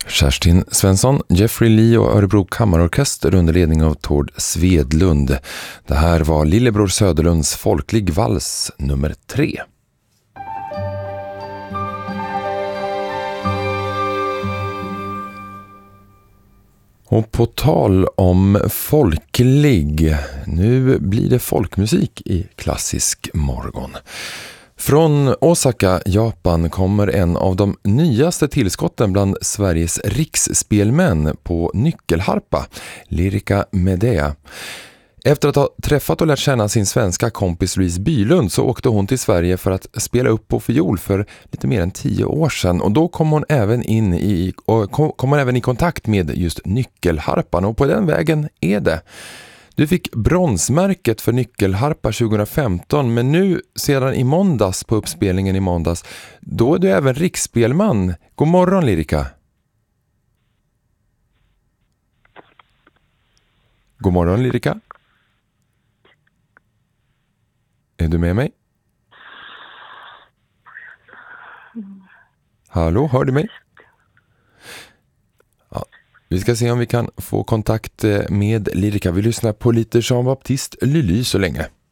Kerstin Svensson, Jeffrey Lee och Örebro Kammarorkester under ledning av Tord Svedlund. Det här var Lillebror Söderlunds folklig vals nummer 3. Och på tal om folklig, nu blir det folkmusik i klassisk morgon. Från Osaka, Japan kommer en av de nyaste tillskotten bland Sveriges riksspelmän på nyckelharpa, Lyrica Medea. Efter att ha träffat och lärt känna sin svenska kompis Louise Bylund så åkte hon till Sverige för att spela upp på fiol för lite mer än 10 år sedan. Och då kom hon även i kontakt med just nyckelharpan, och på den vägen är det. Du fick bronsmärket för nyckelharpa 2015, men nu sedan i måndags på uppspelningen i måndags, då är du även riksspelman. God morgon, Lyrica. God morgon, Lyrica. Är du med mig? Hallå, hör du mig? Ja, vi ska se om vi kan få kontakt med Lyrica. Vi lyssnar på lite Jean-Baptiste Lully så länge.